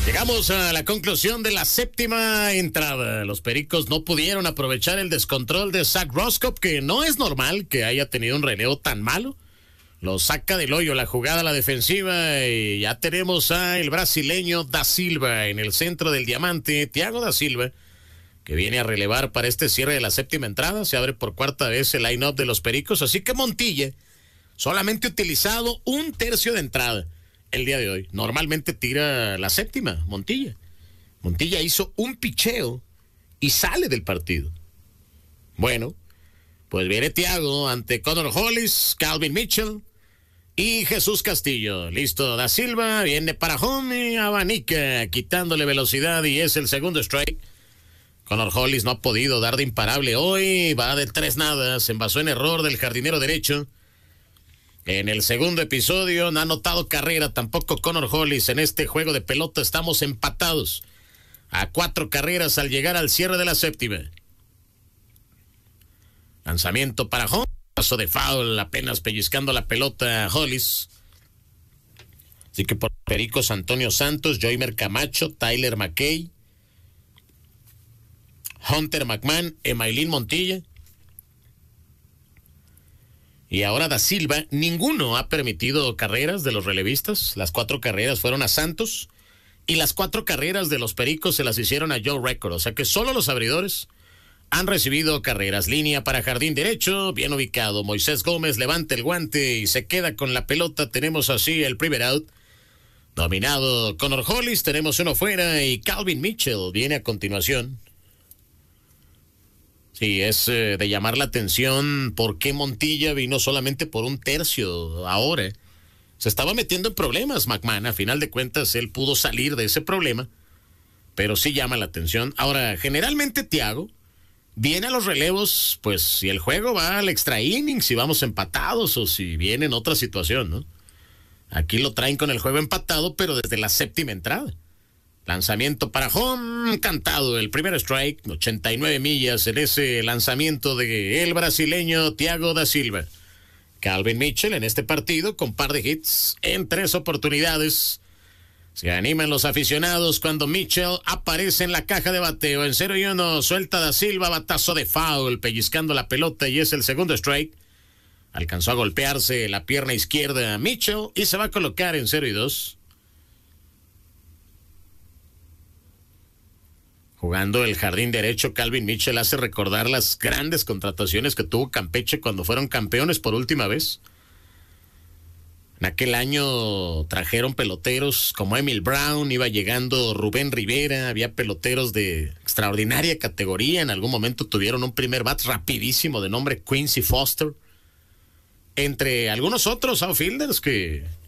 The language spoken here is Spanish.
Llegamos a la conclusión de la séptima entrada. Los Pericos no pudieron aprovechar el descontrol de Zach Roscoe, que no es normal que haya tenido un relevo tan malo. Lo saca del hoyo la jugada a la defensiva y ya tenemos a el brasileño Da Silva en el centro del diamante. Thiago Da Silva, que viene a relevar para este cierre de la séptima entrada. Se abre por cuarta vez el line-up de los Pericos, así que Montilla solamente utilizado un tercio de entrada el día de hoy. Normalmente tira la séptima, Montilla. Montilla hizo un picheo y sale del partido. Bueno, pues viene Thiago ante Connor Hollis, Calvin Mitchell y Jesús Castillo. Listo, Da Silva viene para home y abanica, quitándole velocidad y es el segundo strike. Connor Hollis no ha podido dar de imparable hoy, va de 3-0, se envasó en error del jardinero derecho. En el segundo episodio no ha anotado carrera tampoco Connor Hollis en este juego de pelota. Estamos empatados a 4 carreras al llegar al cierre de la séptima. Lanzamiento para home, paso de foul, apenas pellizcando la pelota Hollis. Así que por Pericos, Antonio Santos, Joymer Camacho, Tyler McKay, Hunter McMahon, Emailín Montilla. Y ahora Da Silva. Ninguno ha permitido carreras de los relevistas. Las 4 carreras fueron a Santos y las 4 carreras de los Pericos se las hicieron a Joe Record. O sea que solo los abridores han recibido carreras. Línea para jardín derecho, bien ubicado. Moisés Gómez levanta el guante y se queda con la pelota. Tenemos así el primer out. Dominado Connor Hollis, tenemos uno fuera y Calvin Mitchell viene a continuación. Sí, es de llamar la atención por qué Montilla vino solamente por un tercio ahora. Se estaba metiendo en problemas McMahon. A final de cuentas, él pudo salir de ese problema, pero sí llama la atención. Ahora, generalmente Thiago viene a los relevos, pues si el juego va al extra inning, si vamos empatados o si viene en otra situación, ¿no? Aquí lo traen con el juego empatado, pero desde la séptima entrada. Lanzamiento para home, cantado el primer strike, 89 millas en ese lanzamiento de el brasileño Thiago Da Silva. Calvin Mitchell en este partido con par de hits en 3 oportunidades. Se animan los aficionados cuando Mitchell aparece en la caja de bateo. En 0-1 suelta Da Silva, batazo de foul, pellizcando la pelota y es el segundo strike. Alcanzó a golpearse la pierna izquierda Mitchell y se va a colocar en 0-2. Jugando el jardín derecho, Calvin Mitchell hace recordar las grandes contrataciones que tuvo Campeche cuando fueron campeones por última vez. En aquel año trajeron peloteros como Emil Brown, iba llegando Rubén Rivera, había peloteros de extraordinaria categoría. En algún momento tuvieron un primer bat rapidísimo de nombre Quincy Foster. Entre algunos otros outfielders que